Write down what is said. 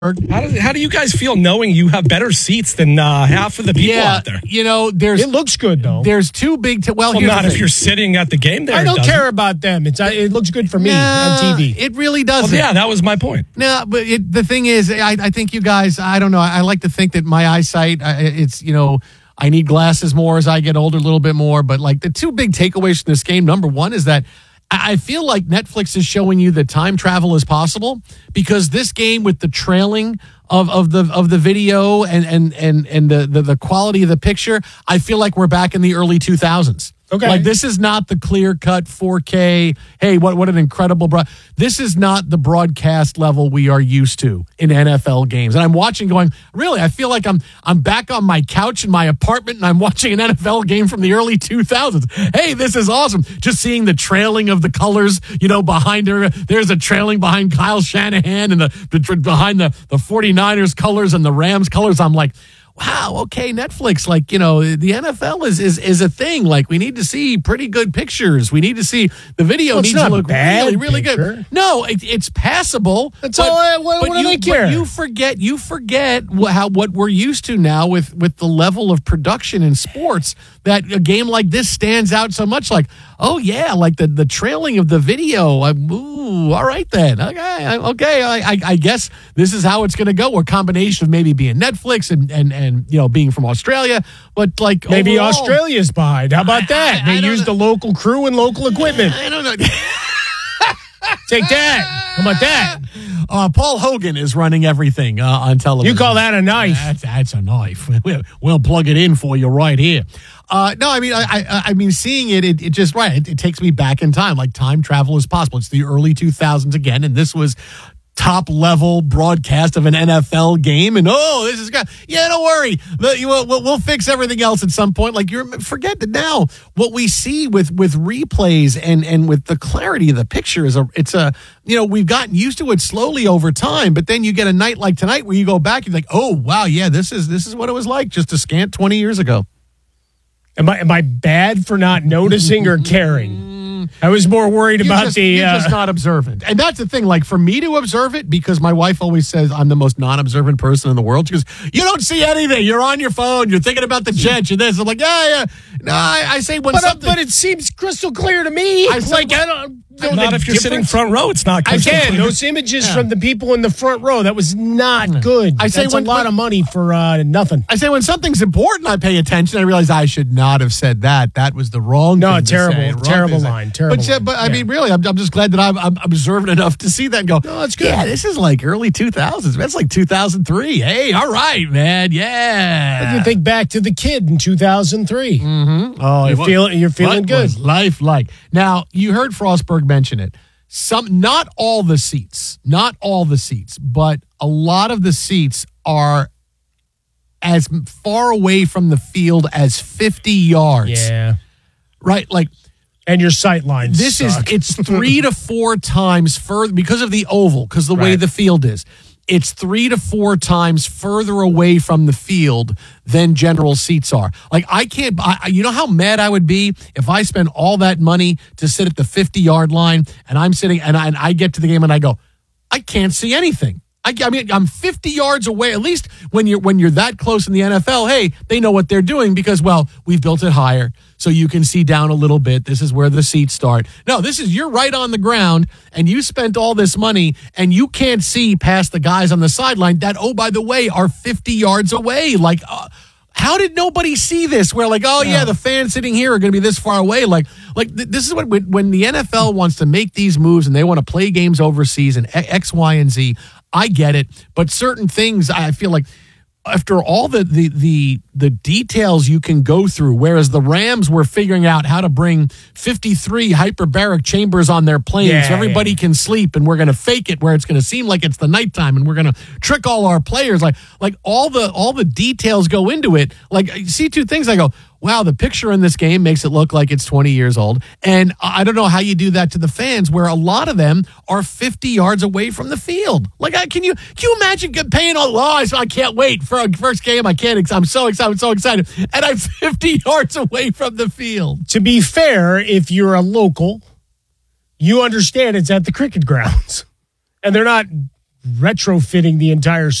How do you guys feel knowing you have better seats than half of the people out there? You know, it looks good though. There's two big. Well, not if you're sitting at the game there. I don't care about them. It looks good for me on TV. It really doesn't. Well, yeah, that was my point. No, but the thing is, I think you guys. I don't know. I like to think that my eyesight. It's I need glasses more as I get older, a little bit more. But like the two big takeaways from this game. Number one is that I feel like Netflix is showing you that time travel is possible, because this game with the trailing of the video and the quality of the picture, I feel like we're back in the early 2000s. Okay. Like this is not the clear-cut 4K. Hey, what an incredible this is not the broadcast level we are used to in NFL games. And I'm watching going, really, I feel like I'm back on my couch in my apartment and I'm watching an NFL game from the early 2000s. Hey, this is awesome. Just seeing the trailing of the colors, behind her. There's a trailing behind Kyle Shanahan and behind the 49ers colors and the Rams colors. I'm like, wow, okay, Netflix, the NFL is a thing. Like, we need to see pretty good pictures. We need to see the video needs to look really, really good. No, it's passable. That's all. What do they care? But you forget what we're used to now with the level of production in sports, that a game like this stands out so much. Like, oh yeah, like the trailing of the video. All right then. Okay. I guess this is how it's going to go. A combination of maybe being Netflix and being from Australia, but like maybe overall, Australia's behind. How about that? They use the local crew and local equipment. I don't know. Take that. How about that? Paul Hogan is running everything on television. You call that a knife? That's a knife. We'll plug it in for you right here. No, I mean, seeing it just right. It takes me back in time. Like, time travel is possible. It's the early 2000s again, and this was top level broadcast of an NFL game. And this is good. Yeah, don't worry. We'll fix everything else at some point. Like, forget that now. What we see with replays and with the clarity of the picture we've gotten used to it slowly over time. But then you get a night like tonight where you go back, you're like, oh wow, yeah, this is what it was like just a scant 20 years ago. Am I bad for not noticing or caring? I was more worried about you're just not observant. And that's the thing. Like, for me to observe it, because my wife always says I'm the most non-observant person in the world. She goes, you don't see anything. You're on your phone. You're thinking about the Jets. You're this. I'm like, yeah. No, I say when something. But it seems crystal clear to me. I don't. Not if you're sitting front row. It's not. Again, those images from the people in the front row, that was not good. That's a lot of money for nothing. I say when something's important, I pay attention. I realize I should not have said that. That was the wrong thing terrible line. But I mean, really, I'm just glad that I'm observant enough to see that and go, no, that's good. Yeah, this is like early 2000s. That's like 2003. Hey, all right, man. Yeah. But you think back to the kid in 2003. Mm-hmm. Oh, you're feeling good. Was life like? Now, you heard Frostberg mention it. Not all the seats, but a lot of the seats are as far away from the field as 50 yards. Yeah. Right? Like, and your sight lines it's 3 to 4 times further because of the oval, because the way the field is. It's 3 to 4 times further away from the field than general seats are. Like, I can't, you know how mad I would be if I spend all that money to sit at the 50-yard line and I'm sitting and I get to the game and I go, I can't see anything. I mean, I'm 50 yards away. At least when you're that close in the NFL, hey, they know what they're doing because, well, we've built it higher so you can see down a little bit. This is where the seats start. No, you're right on the ground and you spent all this money and you can't see past the guys on the sideline that, oh, by the way, are 50 yards away. Like, how did nobody see this? Where like, oh yeah, the fans sitting here are going to be this far away. Like this is what when the NFL wants to make these moves and they want to play games overseas and X, Y, and Z. I get it, but certain things I feel like after all the details you can go through, whereas the Rams were figuring out how to bring 53 hyperbaric chambers on their plane so everybody can sleep, and we're going to fake it where it's going to seem like it's the nighttime, and we're going to trick all our players. Like all the details go into it. Like, I see two things. I go, wow, the picture in this game makes it look like it's 20 years old. And I don't know how you do that to the fans, where a lot of them are 50 yards away from the field. Like, can you imagine paying all? I can't wait for a first game. I'm so excited. And I'm 50 yards away from the field. To be fair, if you're a local, you understand it's at the cricket grounds. And they're not retrofitting the entire